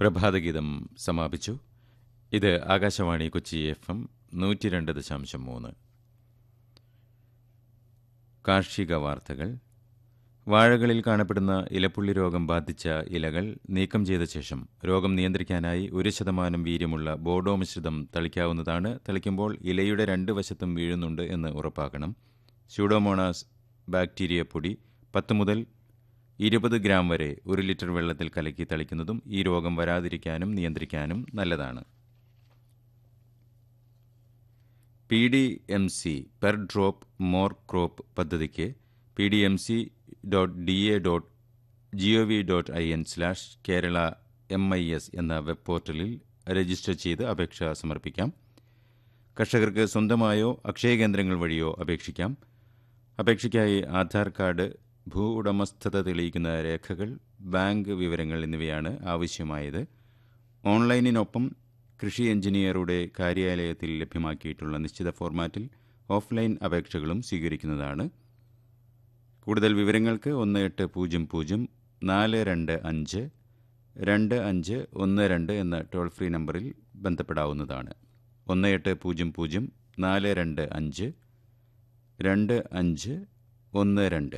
പ്രഭാതഗീതം സമാപിച്ചു. ഇത് ആകാശവാണി കൊച്ചി FM 102.3. കാർഷിക വാർത്തകൾ. വാഴകളിൽ കാണപ്പെടുന്ന ഇലപ്പുള്ളി രോഗം ബാധിച്ച ഇലകൾ നീക്കം ചെയ്ത ശേഷം രോഗം നിയന്ത്രിക്കാനായി 1% വീര്യമുള്ള ബോഡോ മിശ്രിതം തളിക്കാവുന്നതാണ്. തളിക്കുമ്പോൾ ഇലയുടെ 2 വശത്തും വീഴുന്നുണ്ട് എന്ന് ഉറപ്പാക്കണം. സ്യൂഡോമോണാസ് ബാക്ടീരിയ പൊടി 10 മുതൽ 20 ഗ്രാം വരെ 1 ലിറ്റർ വെള്ളത്തിൽ കലക്കി തളിക്കുന്നതും ഈ രോഗം വരാതിരിക്കാനും നിയന്ത്രിക്കാനും നല്ലതാണ്. PDMC per drop more crop പദ്ധതിക്ക് pdmc.da.gov.in/kerala-mis എന്ന വെബ് പോർട്ടലിൽ രജിസ്റ്റർ ചെയ്ത് അപേക്ഷ സമർപ്പിക്കാം. കർഷകർക്ക് സ്വന്തമായോ അക്ഷയ കേന്ദ്രങ്ങൾ വഴിയോ അപേക്ഷിക്കാം. അപേക്ഷയ്ക്കായി ആധാർ കാർഡ്, ഭൂ ഉടമസ്ഥത തെളിയിക്കുന്ന രേഖകൾ, ബാങ്ക് വിവരങ്ങൾ എന്നിവയാണ് ആവശ്യമായത്. ഓൺലൈനിനൊപ്പം കൃഷി എഞ്ചിനീയറുടെ കാര്യാലയത്തിൽ ലഭ്യമാക്കിയിട്ടുള്ള നിശ്ചിത ഫോർമാറ്റിൽ ഓഫ്ലൈൻ അപേക്ഷകളും സ്വീകരിക്കുന്നതാണ്. കൂടുതൽ വിവരങ്ങൾക്ക് 1800-425-2512 എന്ന ടോൾ ഫ്രീ നമ്പറിൽ ബന്ധപ്പെടാവുന്നതാണ്. 1800-425-2512.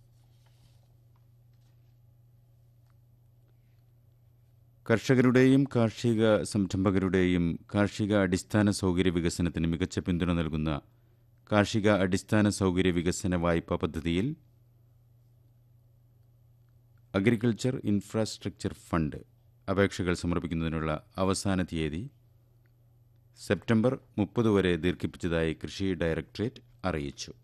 കർഷകരുടെയും കാർഷിക സംരംഭകരുടെയും കാർഷിക അടിസ്ഥാന സൗകര്യ വികസനത്തിന് മികച്ച പിന്തുണ നൽകുന്ന കാർഷിക അടിസ്ഥാന സൗകര്യ വികസന വായ്പാ പദ്ധതിയിൽ അഗ്രികൾച്ചർ ഇൻഫ്രാസ്ട്രക്ചർ ഫണ്ട് അപേക്ഷകൾ സമർപ്പിക്കുന്നതിനുള്ള അവസാന തീയതി സെപ്റ്റംബർ 30 വരെ ദീർഘിപ്പിച്ചതായി കൃഷി ഡയറക്ടറേറ്റ് അറിയിച്ചു.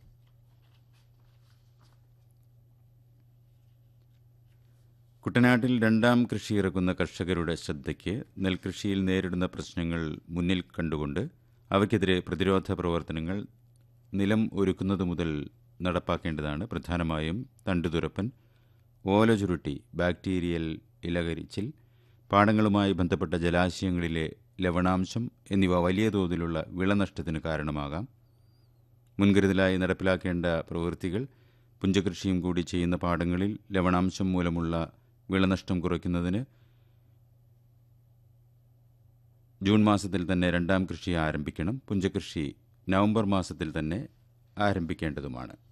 കുട്ടനാട്ടിൽ രണ്ടാം കൃഷി ഇറക്കുന്ന കർഷകരുടെ ശ്രദ്ധയ്ക്ക് നെൽകൃഷിയിൽ നേരിടുന്ന പ്രശ്നങ്ങൾ മുന്നിൽ കണ്ടുകൊണ്ട് അവയ്ക്കെതിരെ പ്രതിരോധ പ്രവർത്തനങ്ങൾ നിലം ഒരുക്കുന്നതു മുതൽ നടപ്പാക്കേണ്ടതാണ്. പ്രധാനമായും തണ്ടുതുരപ്പൻ, ഓലചുരുട്ടി, ബാക്ടീരിയൽ ഇലകരിച്ചിൽ, പാടങ്ങളുമായി ബന്ധപ്പെട്ട ജലാശയങ്ങളിലെ ലവണാംശം എന്നിവ വലിയ തോതിലുള്ള വിളനഷ്ടത്തിന് കാരണമാകാം. മുൻകരുതലായി നടപ്പിലാക്കേണ്ട പ്രവൃത്തികൾ പുഞ്ചകൃഷിയും കൂടി ചെയ്യുന്ന പാടങ്ങളിൽ ലവണാംശം മൂലമുള്ള വിളനഷ്ടം കുറയ്ക്കുന്നതിന് ജൂൺ മാസത്തിൽ തന്നെ രണ്ടാം കൃഷി ആരംഭിക്കണം. പുഞ്ചകൃഷി നവംബർ മാസത്തിൽ തന്നെ ആരംഭിക്കേണ്ടതുമാണ്.